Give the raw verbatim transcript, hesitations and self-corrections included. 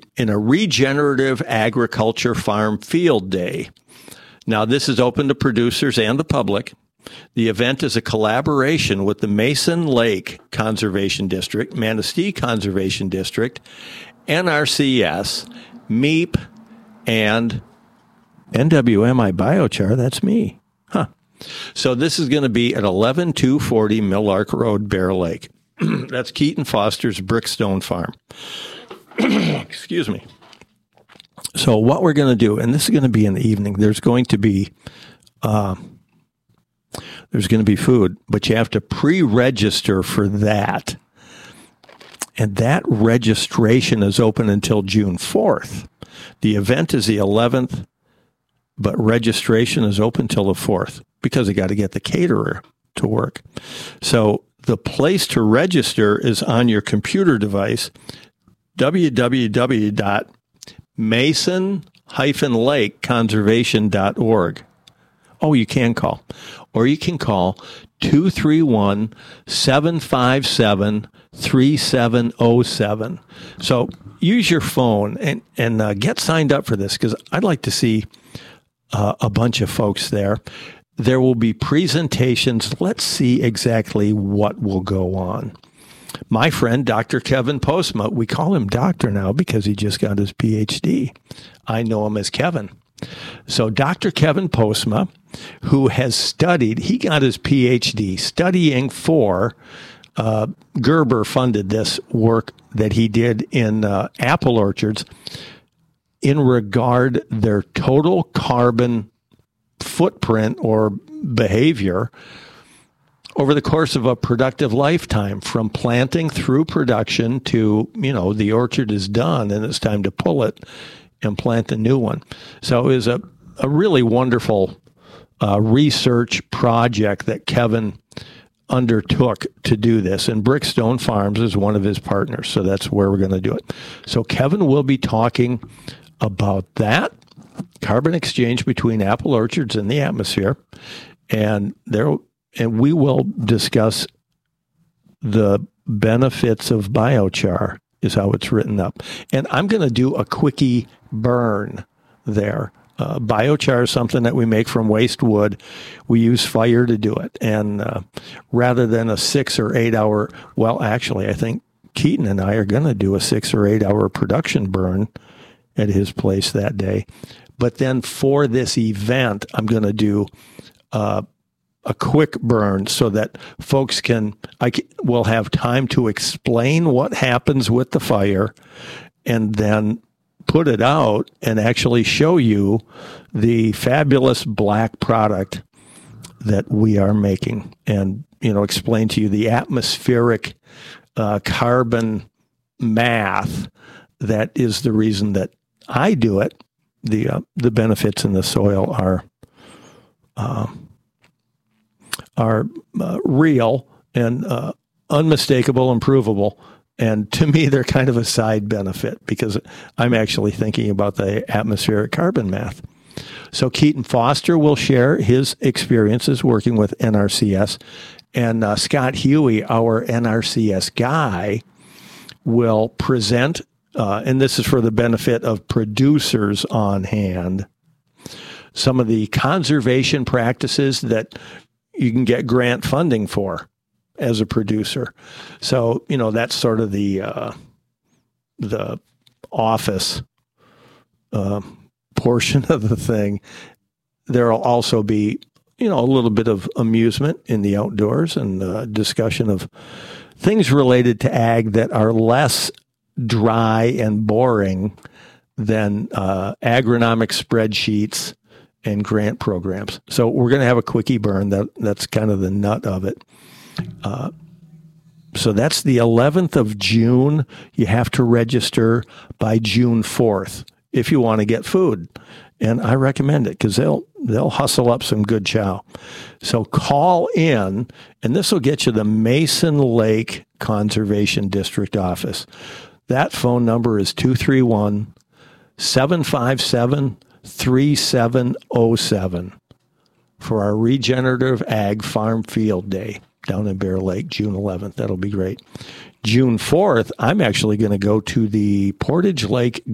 in a regenerative agriculture farm field day. Now, this is open to producers and the public. The event is a collaboration with the Mason Lake Conservation District, Manistee Conservation District, N R C S, M E P, and N W M I Biochar. That's me. Huh. So this is going to be at eleven two forty Millark Road, Bear Lake. That's Keaton Foster's Brickstone Farm. Excuse me. So what we're going to do, and this is going to be in the evening, there's going to be... Uh, There's going to be food, but you have to pre-register for that. And that registration is open until June fourth. The event is the eleventh, but registration is open till the fourth because they got to get the caterer to work. So the place to register is on your computer device, w w w dot mason dash lake conservation dot org. Oh, you can call. Or you can call two three one, seven five seven, three seven zero seven. So use your phone and, and uh, get signed up for this because I'd like to see uh, a bunch of folks there. There will be presentations. Let's see exactly what will go on. My friend, Doctor Kevin Postma, we call him doctor now because he just got his P H D. I know him as Kevin. So Doctor Kevin Postma, who has studied, he got his P H D studying for, uh, Gerber funded this work that he did in uh, apple orchards in regard their total carbon footprint or behavior over the course of a productive lifetime, from planting through production to, you know, the orchard is done and it's time to pull it and plant a new one. So it was a, a really wonderful uh, research project that Kevin undertook to do this. And Brickstone Farms is one of his partners, so that's where we're going to do it. So Kevin will be talking about that, carbon exchange between apple orchards and the atmosphere, and there, and we will discuss the benefits of biochar, is how it's written up. And I'm going to do a quickie burn there. Uh, biochar is something that we make from waste wood. We use fire to do it. And uh, rather than a six or eight hour, well, actually, I think Keaton and I are going to do a six or eight hour production burn at his place that day. But then for this event, I'm going to do uh, a quick burn so that folks can, I can, will have time to explain what happens with the fire and then put it out and actually show you the fabulous black product that we are making and, you know, explain to you the atmospheric uh, carbon math that is the reason that I do it. The, uh, the benefits in the soil are, uh, are uh, real and uh, unmistakable and provable. And to me, they're kind of a side benefit because I'm actually thinking about the atmospheric carbon math. So Keaton Foster will share his experiences working with N R C S. And uh, Scott Huey, our N R C S guy, will present, uh, and this is for the benefit of producers on hand, some of the conservation practices that you can get grant funding for as a producer. So, you know, that's sort of the uh, the office uh, portion of the thing. There will also be, you know, a little bit of amusement in the outdoors and uh, discussion of things related to ag that are less dry and boring than uh, agronomic spreadsheets and grant programs. So we're going to have a quickie burn. That that's kind of the nut of it. Uh, so that's the eleventh of June. You have to register by June fourth if you want to get food. And I recommend it because they'll they'll hustle up some good chow. So call in, and this will get you the Mason Lake Conservation District office. That phone number is two three one, seven five seven, three seven zero seven for our Regenerative Ag Farm Field Day down in Bear Lake, June eleventh. That'll be great. June fourth, I'm actually going to go to the Portage Lake